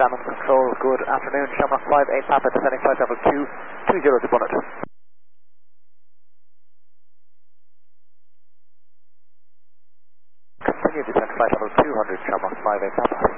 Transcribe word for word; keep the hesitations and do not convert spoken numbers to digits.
Shannon Control, good afternoon. Shamrock five eight Papa, descending flight level two, two zero to Bunnet. Continue descent flight level two hundred, Shamrock five eight Papa.